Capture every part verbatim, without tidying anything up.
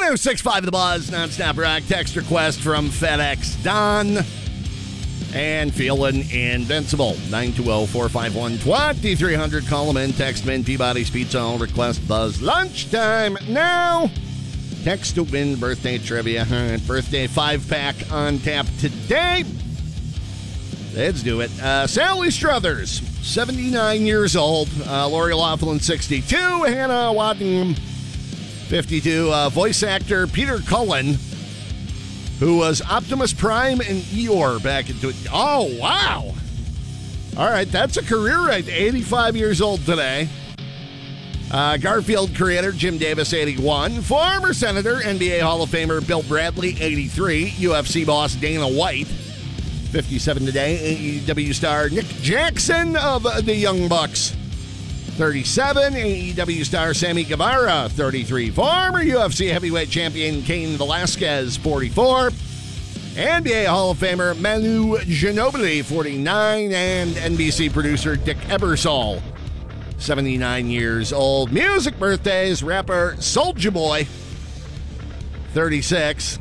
oh six point five The Buzz, nonstop rock. Text request from FedEx Don. And feeling invincible. nine two zero, four five one, two three zero zero. Call them in. Text them in. Peabody's Pizza. All request Buzz. Lunchtime now. Text to win birthday trivia. All right, birthday five-pack on tap today. Let's do it. Uh, Sally Struthers, seventy-nine years old. Uh, Lori Loughlin, sixty-two. Hannah Waddingham, fifty-two. Uh, voice actor Peter Cullen, who was Optimus Prime and Eeyore back into it. Oh, wow. All right, that's a career right. eighty-five years old today. Uh, Garfield creator Jim Davis, eighty-one. Former Senator, N B A Hall of Famer Bill Bradley, eighty-three. U F C boss Dana White, fifty-seven today. A E W star Nick Jackson of the Young Bucks, thirty-seven. A E W star Sammy Guevara, thirty-three. Former U F C heavyweight champion Cain Velasquez, forty-four. N B A Hall of Famer Manu Ginobili, forty-nine. And N B C producer Dick Ebersol, seventy-nine years old. Music birthdays, rapper Soulja Boy, thirty-six.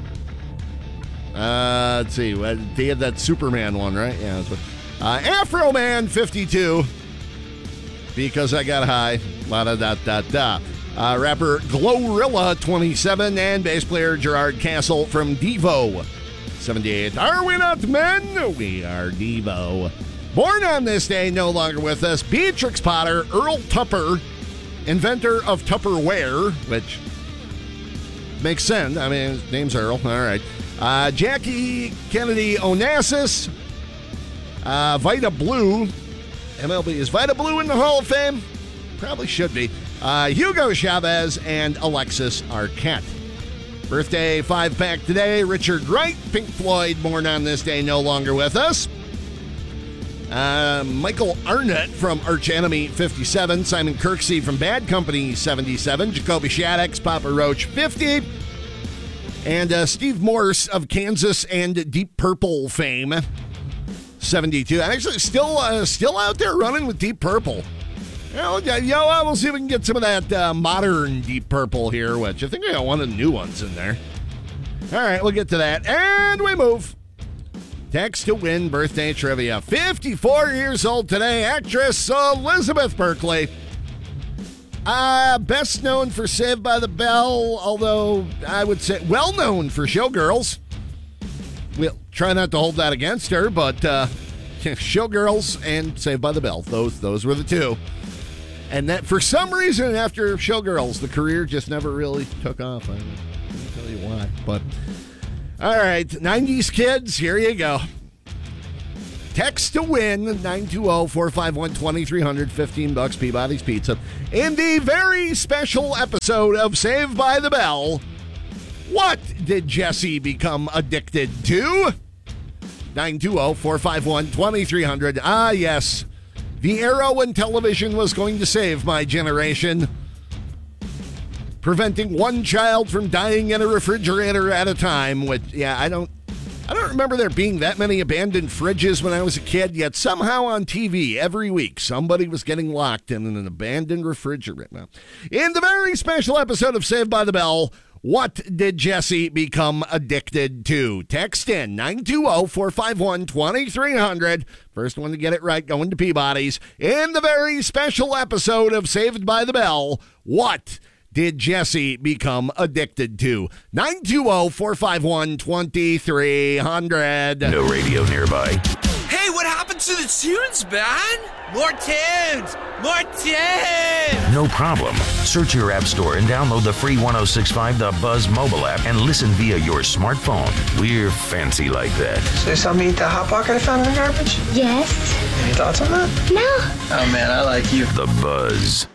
Uh, let's see. They had that Superman one, right? Yeah. That's what, uh, Afro Man, fifty-two. Because I got high. La da da da da. Uh, rapper Glorilla, twenty-seven. And bass player Gerard Castle from Devo, seventy-eight. Are we not men? We are Devo. Born on this day, no longer with us, Beatrix Potter, Earl Tupper, inventor of Tupperware, which makes sense. I mean, his name's Earl. All right. Uh, Jackie Kennedy Onassis, uh, Vita Blue. M L B, is Vita Blue in the Hall of Fame? Probably should be. Uh, Hugo Chavez and Alexis Arquette. Birthday five-pack today, Richard Wright, Pink Floyd, born on this day, no longer with us. Uh, Michael Arnett from Arch Enemy, fifty-seven. Simon Kirksey from Bad Company, seventy-seven. Jacoby Shaddix, Papa Roach, fifty. And uh, Steve Morse of Kansas and Deep Purple fame, seventy-two. Actually, still uh, still out there running with Deep Purple. You know, you know, we'll see if we can get some of that uh, modern Deep Purple here, which I think we got one of the new ones in there. All right, we'll get to that. And we move. Text to win birthday trivia. fifty-four years old today, actress Elizabeth Berkley. Uh, best known for Saved by the Bell, although I would say well known for Showgirls. We'll try not to hold that against her, but uh, Showgirls and Saved by the Bell, those those were the two. And that for some reason after Showgirls, the career just never really took off. I can't tell you why, but all right, nineties kids, here you go. Text to win, nine two zero, four five one, two three zero zero, fifteen bucks, Peabody's Pizza. In the very special episode of Saved by the Bell, what did Jesse become addicted to? nine two zero, four five one, two three zero zero. Ah, yes. The era when television was going to save my generation, preventing one child from dying in a refrigerator at a time, which, yeah, I don't I don't remember there being that many abandoned fridges when I was a kid, yet somehow on T V every week somebody was getting locked in an abandoned refrigerator. Now, in the very special episode of Saved by the Bell, what did Jesse become addicted to? Text in nine two zero, four five one, two three zero zero. First one to get it right going to Peabody's. In the very special episode of Saved by the Bell, what did Jesse become addicted to? nine two zero, four five one, two three zero zero. No radio nearby. Hey, what happened to the tunes, man? More tunes! More tunes! No problem. Search your app store and download the free one oh six point five The Buzz mobile app and listen via your smartphone. We're fancy like that. So you saw me eat that Hot Pocket I found in the garbage? Yes. Any thoughts on that? No. Oh, man, I like you. The Buzz.